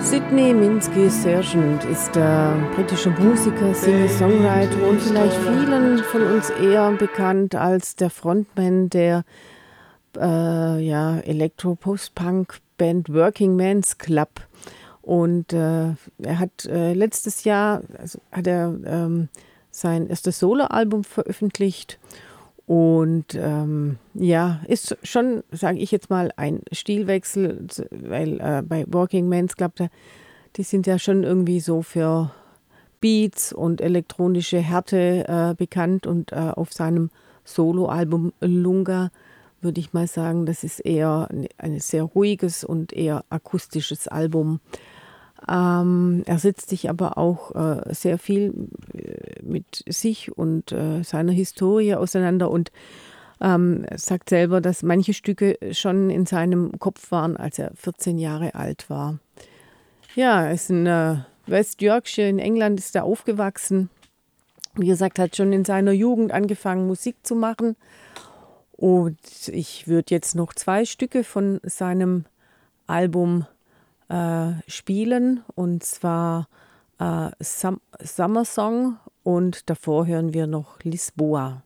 Sydney Minsky Sergeant ist der britische Musiker, Singer-Songwriter und vielleicht vielen von uns eher bekannt als der Frontman der Elektro-Post-Punk-Band Working Men's Club. Und er hat letztes Jahr sein erstes Soloalbum veröffentlicht. Und ist schon, sage ich jetzt mal, ein Stilwechsel, weil bei Working Men's Club, die sind ja schon irgendwie so für Beats und elektronische Härte bekannt. Und auf seinem Soloalbum Lunga würde ich mal sagen, das ist eher ein sehr ruhiges und eher akustisches Album. Er setzt sich aber auch sehr viel mit sich und seiner Historie auseinander und sagt selber, dass manche Stücke schon in seinem Kopf waren, als er 14 Jahre alt war. Ja, er ist in West Yorkshire in England ist er aufgewachsen. Wie gesagt, hat schon in seiner Jugend angefangen, Musik zu machen. Und ich würde jetzt noch 2 Stücke von seinem Album spielen, und zwar Summer Song und davor hören wir noch Lisboa.